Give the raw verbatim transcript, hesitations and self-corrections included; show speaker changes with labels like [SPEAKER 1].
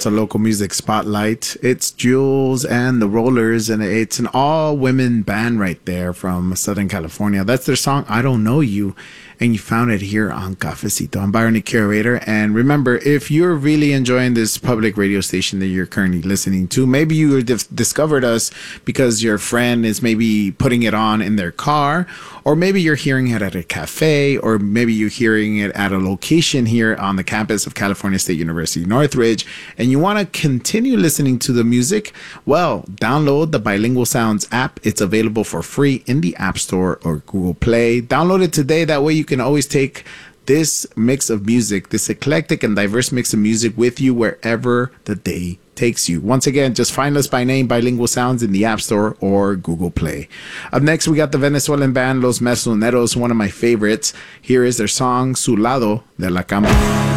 [SPEAKER 1] That's a local music spotlight. It's Jules and the Rollers, and it's an all-women band right there from Southern California. That's their song, I Don't Know You, and you found it here on Cafecito. I'm Byron, the curator, and remember, if you're really enjoying this public radio station that you're currently listening to, maybe you dis- discovered us because your friend is maybe putting it on in their car, or maybe you're hearing it at a cafe, or maybe you're hearing it at a location here on the campus of California State University Northridge, and you want to continue listening to the music. Well, download the Bilingual Sounds app. It's available for free in the App Store or Google Play. Download it today. That way you can always take this mix of music, this eclectic and diverse mix of music with you wherever the day takes you. Once again, just find us by name, Bilingual Sounds, in the App Store or Google Play. Up next, we got the Venezuelan band Los Mesoneros, one of my favorites. Here is their song, Su Lado de la Cama.